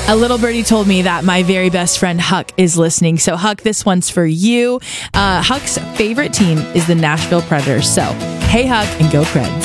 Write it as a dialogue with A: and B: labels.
A: A little birdie told me that my very best friend Huck is listening. So Huck, this one's for you. Huck's favorite team is the Nashville Predators. So hey Huck and go Preds.